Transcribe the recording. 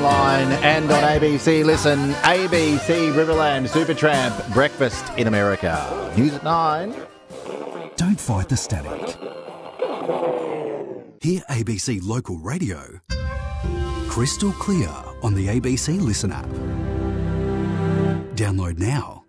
online and on ABC Listen. ABC Riverland Supertramp Breakfast in America. News at 9. Don't fight the static. Hear ABC Local Radio crystal clear on the ABC Listen app. Download now.